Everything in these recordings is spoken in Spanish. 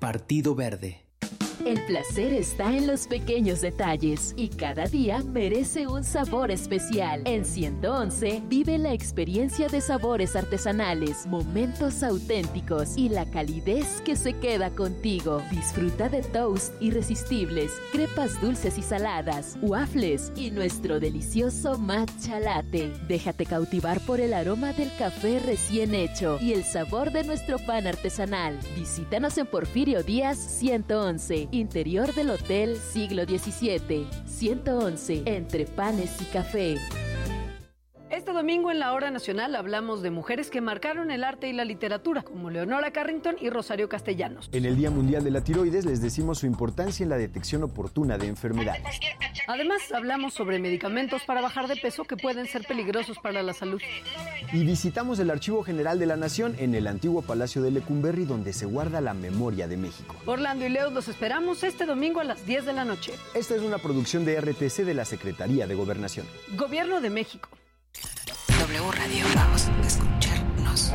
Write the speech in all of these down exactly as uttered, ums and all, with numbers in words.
Partido Verde. El placer está en los pequeños detalles y cada día merece un sabor especial. En ciento once vive la experiencia de sabores artesanales, momentos auténticos y la calidez que se queda contigo. Disfruta de toast irresistibles, crepas dulces y saladas, waffles y nuestro delicioso matcha latte. Déjate cautivar por el aroma del café recién hecho y el sabor de nuestro pan artesanal. Visítanos en Porfirio Díaz ciento once. Interior del Hotel Siglo diecisiete. ciento once, entre panes y café. Este domingo en la Hora Nacional hablamos de mujeres que marcaron el arte y la literatura, como Leonora Carrington y Rosario Castellanos. En el Día Mundial de la Tiroides les decimos su importancia en la detección oportuna de enfermedades. Además, hablamos sobre medicamentos para bajar de peso que pueden ser peligrosos para la salud. Y visitamos el Archivo General de la Nación en el antiguo Palacio de Lecumberri, donde se guarda la memoria de México. Orlando y Leo los esperamos este domingo a las diez de la noche. Esta es una producción de R T C de la Secretaría de Gobernación. Gobierno de México. W Radio, vamos a escucharnos.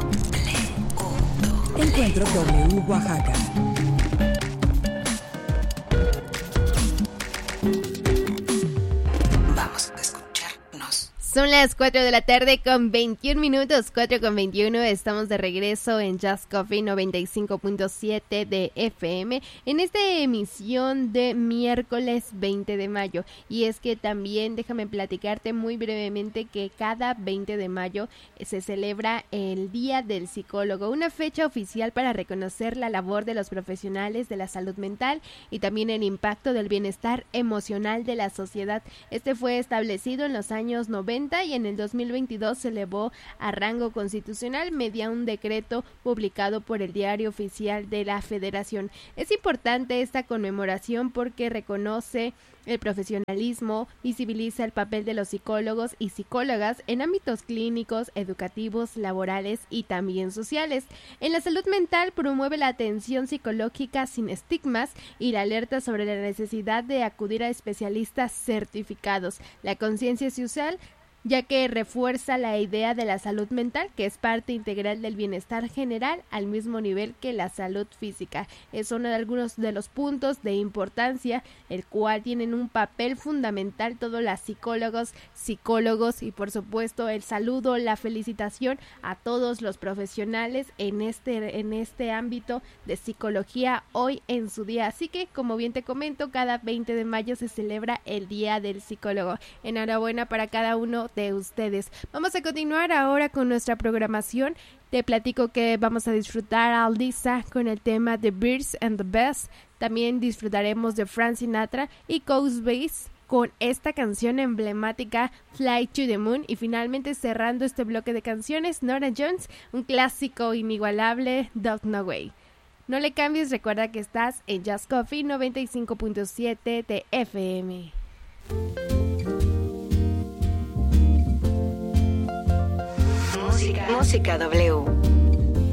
W. Encuentro W Oaxaca. Vamos a escucharnos. Son las cuatro de la tarde con veintiún minutos, cuatro con veintiuno, estamos de regreso en Just Coffee noventa y cinco punto siete de F M en esta emisión de miércoles veinte de mayo. Y es que también déjame platicarte muy brevemente que cada veinte de mayo se celebra el Día del Psicólogo, una fecha oficial para reconocer la labor de los profesionales de la salud mental y también el impacto del bienestar emocional de la sociedad. Este fue establecido en los años noventa y en el dos mil veintidós se elevó a rango constitucional mediante un decreto publicado por el Diario Oficial de la Federación. Es importante esta conmemoración porque reconoce el profesionalismo, visibiliza el papel de los psicólogos y psicólogas en ámbitos clínicos, educativos, laborales y también sociales. En la salud mental promueve la atención psicológica sin estigmas y la alerta sobre la necesidad de acudir a especialistas certificados. La conciencia social, ya que refuerza la idea de la salud mental, que es parte integral del bienestar general al mismo nivel que la salud física. Es uno de algunos de los puntos de importancia, el cual tienen un papel fundamental todos los psicólogos, psicólogos y por supuesto el saludo, la felicitación a todos los profesionales en este, en este ámbito de psicología hoy en su día. Así que, como bien te comento, cada veinte de mayo se celebra el Día del Psicólogo. Enhorabuena para cada uno de ustedes. Vamos a continuar ahora con nuestra programación. Te platico que vamos a disfrutar a Lisa con el tema The Birds and the Bees. También disfrutaremos de Frank Sinatra y Coast Bass con esta canción emblemática Fly to the Moon. Y finalmente cerrando este bloque de canciones, Norah Jones, un clásico inigualable, Don't No Way. No le cambies, recuerda que estás en Just Coffee noventa y cinco punto siete de F M. Música, música W.